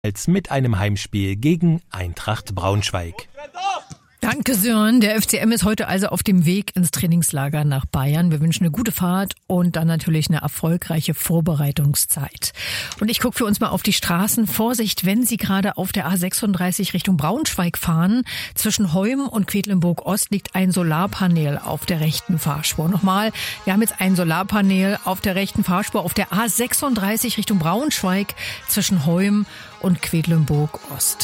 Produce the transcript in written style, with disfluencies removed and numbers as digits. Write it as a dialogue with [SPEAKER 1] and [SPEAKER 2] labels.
[SPEAKER 1] mit einem Heimspiel gegen Eintracht Braunschweig.
[SPEAKER 2] Danke, Sören. Der FCM ist heute also auf dem Weg ins Trainingslager nach Bayern. Wir wünschen eine gute Fahrt und dann natürlich eine erfolgreiche Vorbereitungszeit. Und ich gucke für uns mal auf die Straßen. Vorsicht, wenn Sie gerade auf der A36 Richtung Braunschweig fahren. Zwischen Heum und Quedlinburg-Ost liegt ein Solarpanel auf der rechten Fahrspur. Nochmal, wir haben jetzt ein Solarpanel auf der rechten Fahrspur auf der A36 Richtung Braunschweig zwischen Heum und Quedlinburg-Ost.